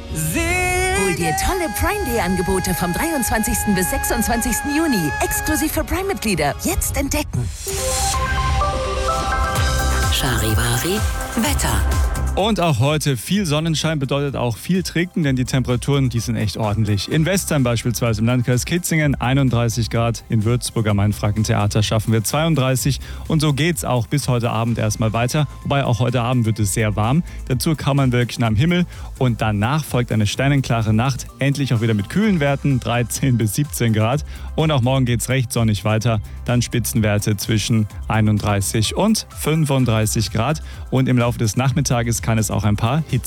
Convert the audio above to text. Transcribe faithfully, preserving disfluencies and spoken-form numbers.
Hol dir tolle Prime Day Angebote vom dreiundzwanzigsten bis sechsundzwanzigsten Juni. Exklusiv für Prime-Mitglieder. Jetzt entdecken. Charivari Wetter. Und auch heute viel Sonnenschein bedeutet auch viel Trinken, denn die Temperaturen, die sind echt ordentlich. In Westheim beispielsweise im Landkreis Kitzingen einunddreißig Grad, in Würzburg am Mainfranken-Theater schaffen wir zweiunddreißig und so geht's auch bis heute Abend erstmal weiter. Wobei auch heute Abend wird es sehr warm. Dazu kann man wirklich am Himmel und danach folgt eine sternenklare Nacht, endlich auch wieder mit kühlen Werten, dreizehn bis siebzehn Grad. Und auch morgen geht's recht sonnig weiter, dann Spitzenwerte zwischen einunddreißig und fünfunddreißig Grad und im Laufe des Nachmittages kann es auch ein paar Hitze